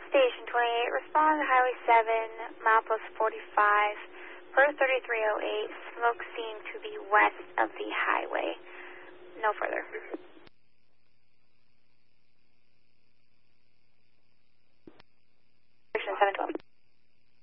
Station 28, respond to Highway 7, milepost 45, per 3308. Smoke seemed to be west of the highway. No further.